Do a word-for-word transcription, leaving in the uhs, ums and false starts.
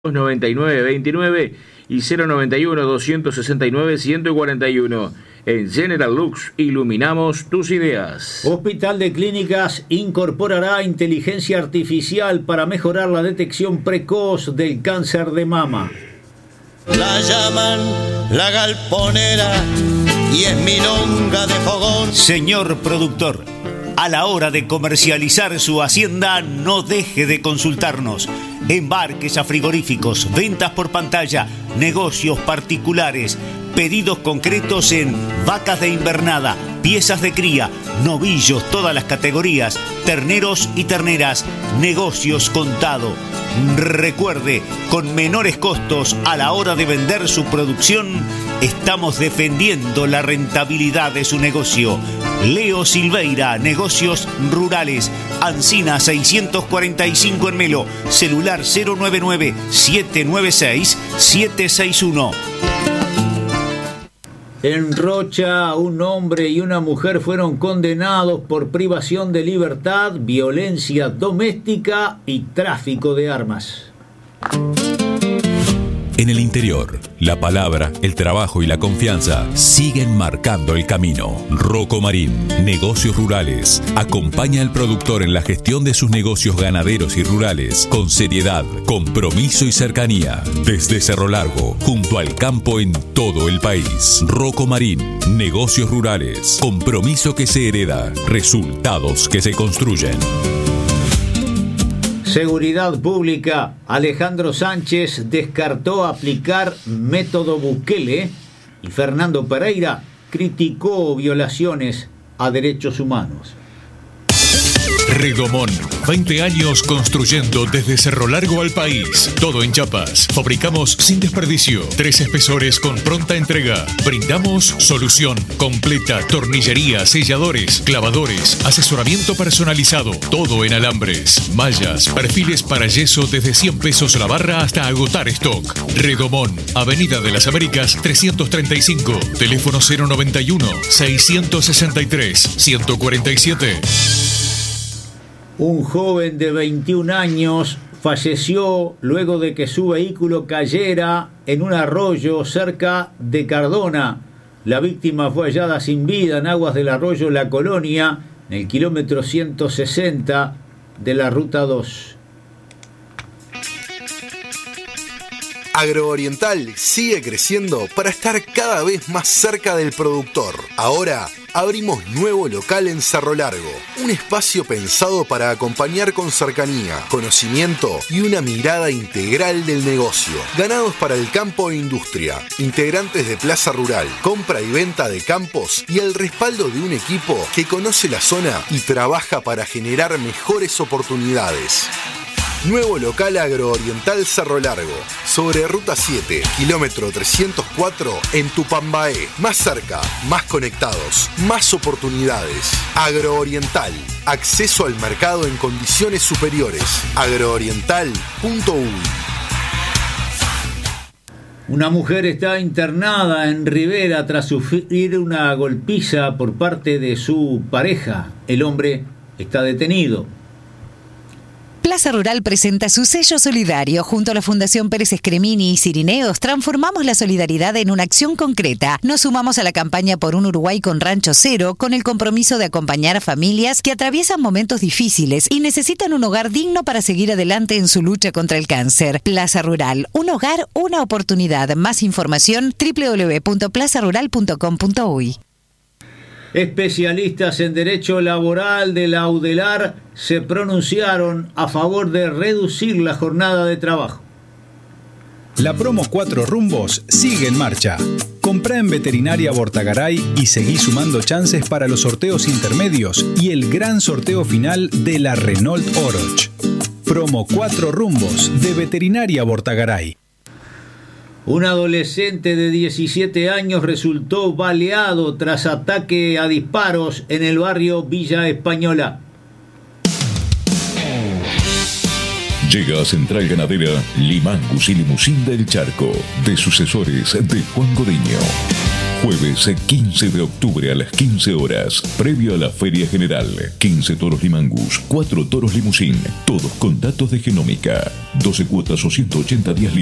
noventa y nueve veintinueve y cero noventa y uno doscientos sesenta y nueve ciento cuarenta y uno. En General Lux iluminamos tus ideas. Hospital de Clínicas incorporará inteligencia artificial para mejorar la detección precoz del cáncer de mama. La llaman la galponera y es milonga de fogón. Señor productor, a la hora de comercializar su hacienda, no deje de consultarnos. Embarques a frigoríficos, ventas por pantalla, negocios particulares, pedidos concretos en vacas de invernada, piezas de cría, novillos, todas las categorías, terneros y terneras, negocios contado. Recuerde, con menores costos a la hora de vender su producción, estamos defendiendo la rentabilidad de su negocio. Leo Silveira, Negocios Rurales, Ancina seiscientos cuarenta y cinco en Melo, celular cero nueve nueve siete nueve seis siete seis uno. En Rocha, un hombre y una mujer fueron condenados por privación de libertad, violencia doméstica y tráfico de armas. En el interior, la palabra, el trabajo y la confianza siguen marcando el camino. Rocco Marín, Negocios Rurales. Acompaña al productor en la gestión de sus negocios ganaderos y rurales con seriedad, compromiso y cercanía. Desde Cerro Largo, junto al campo en todo el país. Rocco Marín, Negocios Rurales. Compromiso que se hereda, resultados que se construyen. Seguridad Pública. Alejandro Sánchez descartó aplicar método Bukele y Fernando Pereira criticó violaciones a derechos humanos. Redomón, veinte años construyendo desde Cerro Largo al país. Todo en chapas. Fabricamos sin desperdicio. Tres espesores con pronta entrega. Brindamos solución completa. Tornillería, selladores, clavadores, asesoramiento personalizado. Todo en alambres, mallas, perfiles para yeso desde cien pesos la barra hasta agotar stock. Redomón, Avenida de las Américas trescientos treinta y cinco. Teléfono cero noventa y uno seiscientos sesenta y tres ciento cuarenta y siete. Un joven de veintiún años falleció luego de que su vehículo cayera en un arroyo cerca de Cardona. La víctima fue hallada sin vida en aguas del arroyo La Colonia, en el kilómetro ciento sesenta de la Ruta dos. Agrooriental sigue creciendo para estar cada vez más cerca del productor. Ahora abrimos nuevo local en Cerro Largo, un espacio pensado para acompañar con cercanía, conocimiento y una mirada integral del negocio. Ganados para el campo e industria, integrantes de Plaza Rural, compra y venta de campos y el respaldo de un equipo que conoce la zona y trabaja para generar mejores oportunidades. Nuevo local Agrooriental Cerro Largo, sobre Ruta siete, kilómetro trescientos cuatro, en Tupambaé. Más cerca, más conectados, más oportunidades. Agrooriental, acceso al mercado en condiciones superiores. agrooriental punto uy. Una mujer está internada en Rivera tras sufrir una golpiza por parte de su pareja. El hombre está detenido. Plaza Rural presenta su sello solidario. Junto a la Fundación Pérez Escremini y Cirineos, transformamos la solidaridad en una acción concreta. Nos sumamos a la campaña por un Uruguay con Rancho Cero, con el compromiso de acompañar a familias que atraviesan momentos difíciles y necesitan un hogar digno para seguir adelante en su lucha contra el cáncer. Plaza Rural, un hogar, una oportunidad. Más información, doble u doble u doble u punto plaza rural punto com punto uy. Especialistas en derecho laboral de la UDELAR se pronunciaron a favor de reducir la jornada de trabajo. La promo Cuatro Rumbos sigue en marcha. Comprá en Veterinaria Bortagaray y seguí sumando chances para los sorteos intermedios y el gran sorteo final de la Renault Oroch. Promo Cuatro Rumbos de Veterinaria Bortagaray. Un adolescente de diecisiete años resultó baleado tras ataque a disparos en el barrio Villa Española. Llega a Central Ganadera Limangus y Limusín del Charco, de sucesores de Juan Godeño. Jueves quince de octubre a las quince horas, previo a la Feria General. quince toros Limangus, cuatro toros Limusín, todos con datos de genómica. doce cuotas o ciento ochenta días